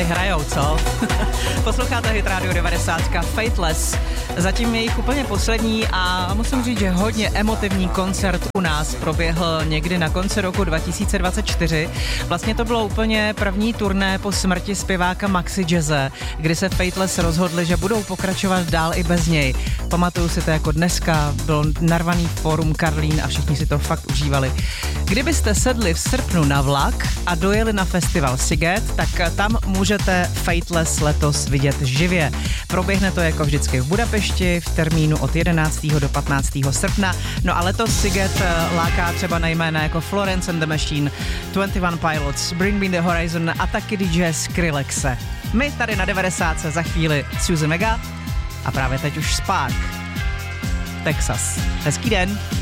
tady hrajou, co? Posloucháte Hit Radio 90, Fateless. Zatím jejich úplně poslední a musím říct, že hodně emotivní koncert u nás proběhl někdy na konci roku 2024. Vlastně to bylo úplně první turné po smrti zpěváka Maxi Jazze, kdy se Fateless rozhodli, že budou pokračovat dál i bez něj. Pamatuju si to jako dneska, byl narvaný fórum Karlín a všichni si to fakt užívali. Kdybyste sedli v srpnu na vlak a dojeli na festival Sziget, tak tam můžete Fateless letos vidět živě. Proběhne to jako vždycky v Budapešti v termínu od 11. do 15. srpna. No a letos Sziget láká třeba na jména jako Florence and the Machine, 21 Pilots, Bring Me the Horizon a taky DJ Skrillexe. My tady na 90 za chvíli Suzy Mega a právě teď už Spark. Texas. Hezký den.